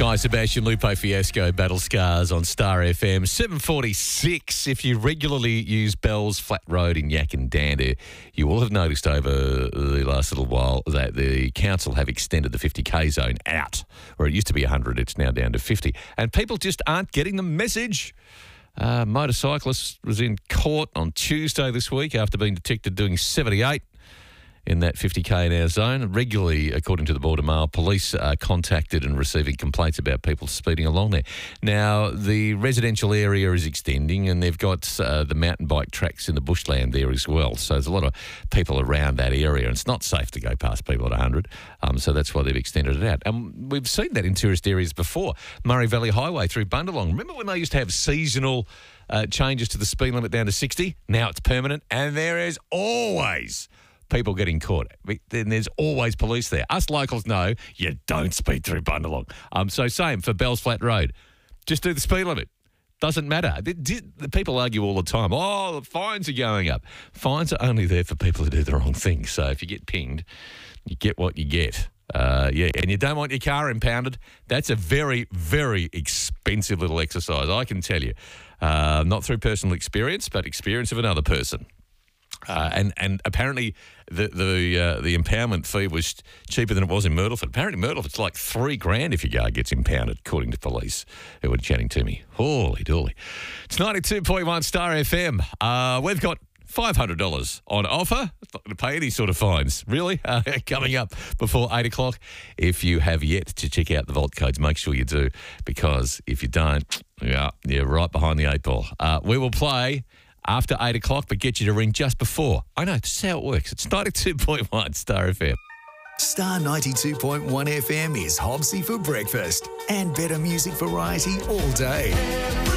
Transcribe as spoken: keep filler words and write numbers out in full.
Guy Sebastian, Lupo Fiasco, Battle Scars on Star F M. seven forty-six. If you regularly use Bell's Flat Road in Yakandanda, you will have noticed over the last little while that the council have extended the fifty K zone out. Where it used to be one hundred, it's now down to fifty. And people just aren't getting the message. Uh, motorcyclist was in court on Tuesday this week after being detected doing seventy-eight in that fifty K an hour zone. Regularly, according to the Border Mail, police are contacted and receiving complaints about people speeding along there. Now, the residential area is extending and they've got uh, the mountain bike tracks in the bushland there as well. So there's a lot of people around that area and it's not safe to go past people at one hundred. Um, so that's why they've extended it out. And we've seen that in tourist areas before. Murray Valley Highway through Bundalong. Remember when they used to have seasonal uh, changes to the speed limit down to sixty? Now it's permanent and there is always people getting caught. Then there's always police there. Us locals know you don't speed through Bundalong. Um, so same for Bell's Flat Road. Just do the speed limit. Doesn't matter. The, the people argue all the time, oh, the fines are going up. Fines are only there for people who do the wrong thing. So if you get pinged, you get what you get. Uh, yeah, and you don't want your car impounded. That's a very, very expensive little exercise, I can tell you. Uh, not through personal experience, but experience of another person. Uh, and, and apparently the the uh, the impoundment fee was cheaper than it was in Myrtleford. Apparently Myrtleford, it's like three grand if your car gets impounded, according to police who were chatting to me. Holy dooly. It's ninety-two point one Star F M. Uh, we've got five hundred dollars on offer. Not going to pay any sort of fines, really, uh, coming up before eight o'clock. If you have yet to check out the vault codes, make sure you do, because if you don't, yeah, you're right behind the eight ball. Uh, we will play after eight o'clock, but get you to ring just before. I know, this is how it works. It's ninety-two point one Star F M. Star ninety-two point one F M is Hobbsy for breakfast and better music variety all day.